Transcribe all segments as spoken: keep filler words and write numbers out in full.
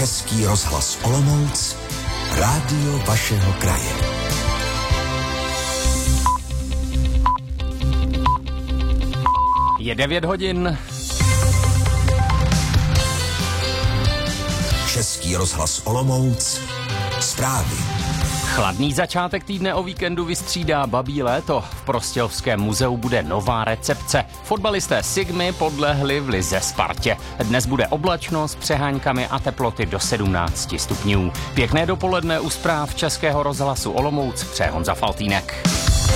Český rozhlas Olomouc, rádio vašeho kraje. Je devět hodin. Český rozhlas Olomouc, zprávy. Chladný začátek týdne o víkendu vystřídá babí léto. V Prostějovském muzeu bude nová recepce. Fotbalisté Sigmy podlehli v lize Spartě. Dnes bude oblačno s přeháňkami a teploty do sedmnáct stupňů. Pěkné dopoledne u zpráv Českého rozhlasu Olomouc přeje Honza Faltýnek.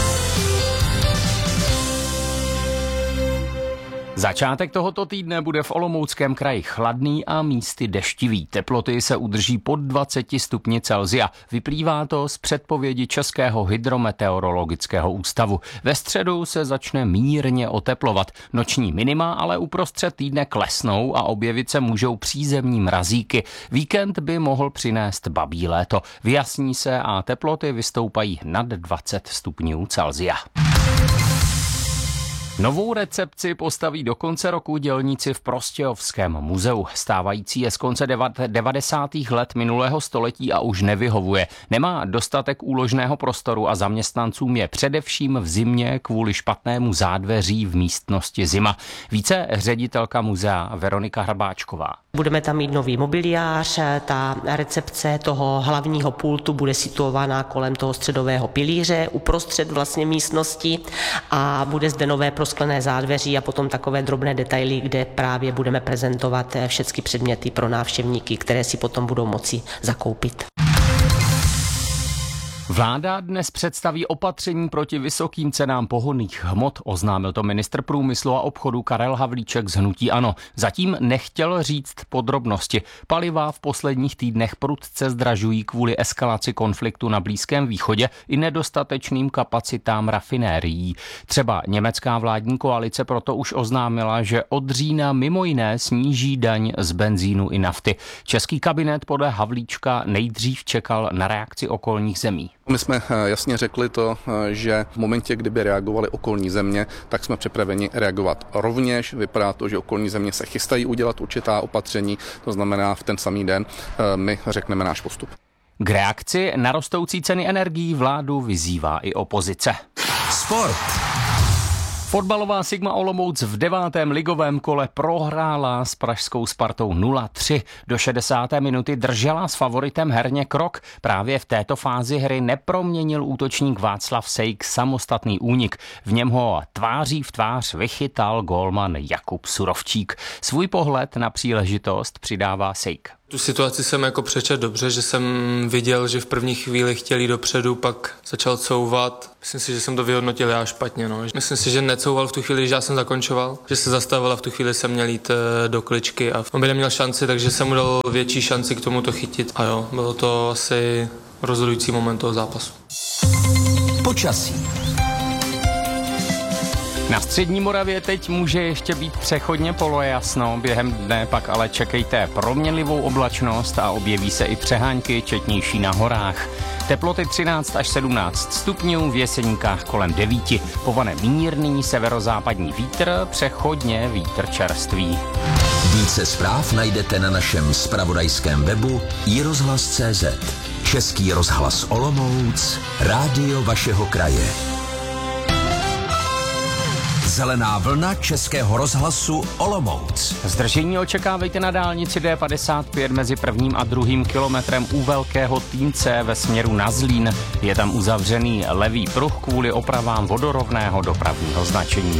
Začátek tohoto týdne bude v Olomouckém kraji chladný a místy deštivý. Teploty se udrží pod dvacet stupni Celsia. Vyplývá to z předpovědi Českého hydrometeorologického ústavu. Ve středu se začne mírně oteplovat. Noční minima ale uprostřed týdne klesnou a objevit se můžou přízemní mrazíky. Víkend by mohl přinést babí léto. Vyjasní se a teploty vystoupají nad dvacet stupňů Celsia. Novou recepci postaví do konce roku dělníci v Prostějovském muzeu. Stávající je z konce devadesátých let minulého století a už nevyhovuje. Nemá dostatek úložného prostoru a zaměstnancům je především v zimě kvůli špatnému zádveří v místnosti zima. Více ředitelka muzea Veronika Hrbáčková. Budeme tam mít nový mobiliář, ta recepce toho hlavního pultu bude situovaná kolem toho středového pilíře uprostřed vlastně místnosti a bude zde nové prosklené zádveří a potom takové drobné detaily, kde právě budeme prezentovat všechny předměty pro návštěvníky, které si potom budou moci zakoupit. Vláda dnes představí opatření proti vysokým cenám pohonných hmot, oznámil to ministr průmyslu a obchodu Karel Havlíček z hnutí ANO. Zatím nechtěl říct podrobnosti. Paliva v posledních týdnech prudce zdražují kvůli eskalaci konfliktu na Blízkém východě i nedostatečným kapacitám rafinérií. Třeba německá vládní koalice proto už oznámila, že od října mimo jiné sníží daň z benzínu i nafty. Český kabinet podle Havlíčka nejdřív čekal na reakci okolních zemí. My jsme jasně řekli to, že v momentě, kdyby reagovali okolní země, tak jsme připraveni reagovat rovněž. Vypadá to, že okolní země se chystají udělat určitá opatření, to znamená v ten samý den my řekneme náš postup. K reakci na rostoucí ceny energií vládu vyzývá i opozice. Sport. Fotbalová Sigma Olomouc v devátém ligovém kole prohrála s pražskou Spartou nula tři. Do šedesáté minuty držela s favoritem herně krok. Právě v této fázi hry neproměnil útočník Václav Sejk samostatný únik. V něm ho tváří v tvář vychytal gólman Jakub Surovčík. Svůj pohled na příležitost přidává Sejk. Tu situaci jsem jako přečet dobře, že jsem viděl, že v první chvíli chtěli dopředu, pak začal couvat. Myslím si, že jsem to vyhodnotil já špatně. No. Myslím si, že necouval v tu chvíli, že já jsem zakončoval, že se zastavil a v tu chvíli jsem měl jít do kličky a on by neměl šanci, takže jsem mu dal větší šanci k tomu to chytit. A jo, bylo to asi rozhodující moment toho zápasu. Počasí. Na střední Moravě teď může ještě být přechodně polojasno, během dne pak ale čekejte proměnlivou oblačnost a objeví se i přehánky, četnější na horách. Teploty třináct až sedmnáct stupňů, v Jeseníkách kolem devět. Povane mírný severozápadní vítr, přechodně vítr čerstvý. Více zpráv najdete na našem zpravodajském webu i rozhlas tečka cé zet. Český rozhlas Olomouc, rádio vašeho kraje. Zelená vlna Českého rozhlasu Olomouc. Zdržení očekávejte na dálnici D padesát pět mezi prvním a druhým kilometrem u Velkého Týnce ve směru na Zlín. Je tam uzavřený levý pruh kvůli opravám vodorovného dopravního značení.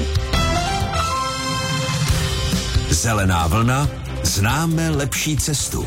Zelená vlna, známe lepší cestu.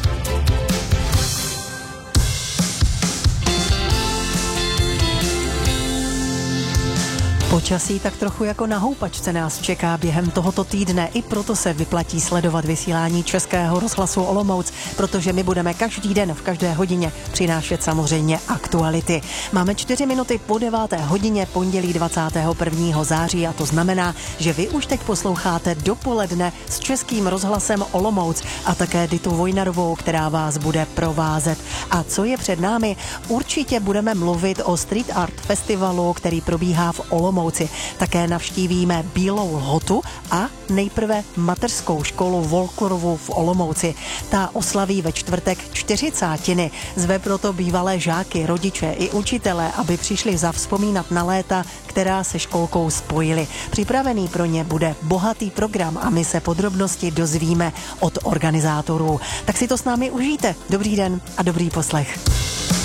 Počasí tak trochu jako na houpačce nás čeká během tohoto týdne, i proto se vyplatí sledovat vysílání Českého rozhlasu Olomouc, protože my budeme každý den v každé hodině přinášet samozřejmě aktuality. Máme čtyři minuty po deváté hodině pondělí dvacátého prvního září a to znamená, že vy už teď posloucháte dopoledne s Českým rozhlasem Olomouc a také Ditu Vojnarovou, která vás bude provázet. A co je před námi? Určitě budeme mluvit o Street Art festivalu, který probíhá v Olomouci. Olomouci. Také navštívíme Bílou Lhotu a nejprve mateřskou školu Volklovu v Olomouci. Ta oslaví ve čtvrtek čtyřicátiny. Zve proto bývalé žáky, rodiče i učitelé, aby přišli zavzpomínat na léta, která se školkou spojily. Připravený pro ně bude bohatý program a my se podrobnosti dozvíme od organizátorů. Tak si to s námi užijte. Dobrý den a dobrý poslech.